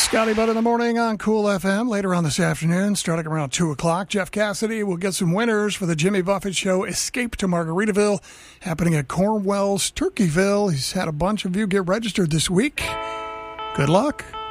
Scotty Butt in the morning on Cool FM. Later on this afternoon, starting around 2 o'clock, Jeff Cassidy will get some winners for the Jimmy Buffett Show Escape to Margaritaville, happening at Cornwell's Turkeyville. He's had a bunch of you get registered this week. Good luck.